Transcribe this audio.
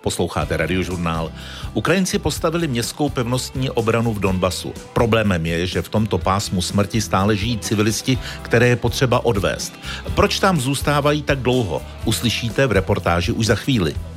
Posloucháte Radiožurnál. Ukrajinci postavili městskou pevnostní obranu v Donbasu. Problémem je, že v tomto pásmu smrti stále žijí civilisti, které je potřeba odvést. Proč tam zůstávají tak dlouho? Uslyšíte v reportáži už za chvíli.